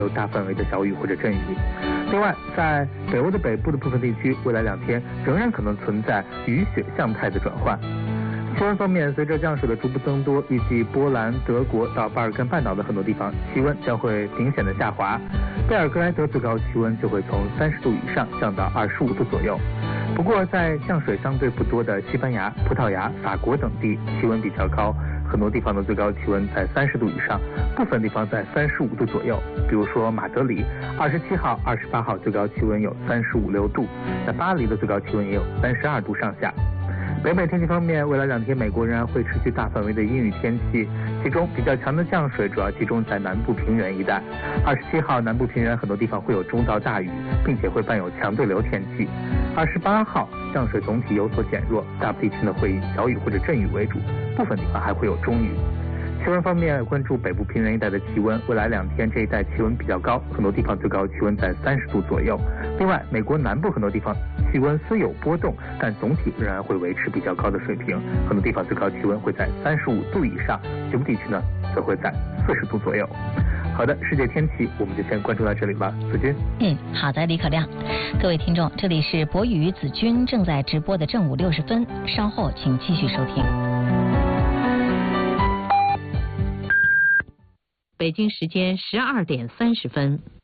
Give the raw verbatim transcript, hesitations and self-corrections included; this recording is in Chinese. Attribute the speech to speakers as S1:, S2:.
S1: 有大范围的小雨或者阵雨。另外，在北欧的北部的部分地区，未来两天仍然可能存在雨雪向态的转换。气温方面，随着降水的逐步增多，预计波兰、德国到巴尔干半岛的很多地方气温将会明显的下滑。贝尔格莱德最高气温就会从三十度以上降到二十五度左右。不过，在降水相对不多的西班牙、葡萄牙、法国等地，气温比较高，很多地方的最高气温在三十度以上，部分地方在三十五度左右。比如说马德里，二十七号、二十八号最高气温有三十五六度，在巴黎的最高气温也有三十二度上下。北美天气方面，未来两天美国仍然会持续大范围的阴雨天气，其中比较强的降水主要集中在南部平原一带。二十七号南部平原很多地方会有中到大雨，并且会伴有强对流天气。二十八号降水总体有所减弱，大部地区呢会以小雨或者阵雨为主，部分地方还会有中雨。气温方面，关注北部平原一带的气温，未来两天这一带气温比较高，很多地方最高气温在三十度左右。另外，美国南部很多地方气温虽有波动，但总体仍然会维持比较高的水平，很多地方最高气温会在三十五度以上，局部地区呢则会在四十度左右。好的，世界天气我们就先关注到这里吧，子君。
S2: 嗯，好的，李可亮。各位听众，这里是博宇子君正在直播的正午六十分，稍后请继续收听。北京时间十二点三十分。